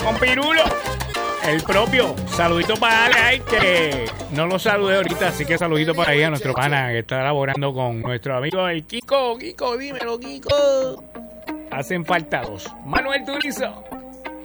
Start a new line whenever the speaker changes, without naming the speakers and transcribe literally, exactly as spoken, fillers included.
con Pirulo, el propio. Saludito para Ale ahí, que no lo saludé ahorita, así que saludito para ahí a nuestro pana que está laborando con nuestro amigo el Kiko. Kiko, dímelo, Kiko. Hacen falta dos. Manuel Turizo.